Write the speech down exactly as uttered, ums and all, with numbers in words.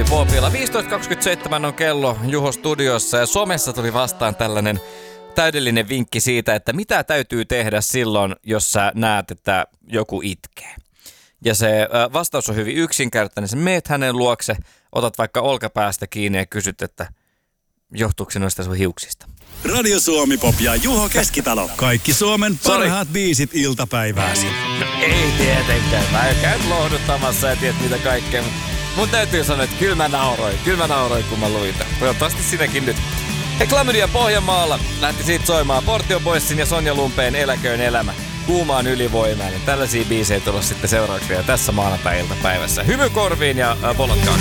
Suomi Popilla. viisitoista kaksikymmentäseitsemän on kello Juho studiossa ja somessa tuli vastaan tällainen täydellinen vinkki siitä, että mitä täytyy tehdä silloin, jos sä näet, että joku itkee. Ja se vastaus on hyvin yksinkertainen. Sä meet hänen luokse, otat vaikka olkapäästä kiinni ja kysyt, että johtuuko se noista sun hiuksista. Radio Suomi Pop ja Juho Keskitalo. Kaikki Suomen parhaat biisit iltapäivääsi. No ei tietenkään. Mä käyn lohduttamassa ja tiedät mitä kaikkea. Mun täytyy sanoa, että kyllä mä nauroin. Kyllä mä nauroin, kun mä luin tämän. Toivottavasti sinäkin nyt. He Klamydia Pohjanmaalla lähti siitä soimaan Portio Boysin ja Sonja Lumpeen Eläköön elämä. Kuumaan ylivoimainen. Tällaisia biisejä tulossa sitten seuraavaksi vielä tässä maanantai-iltapäivässä. Hymy korviin ja äh, volotkaan.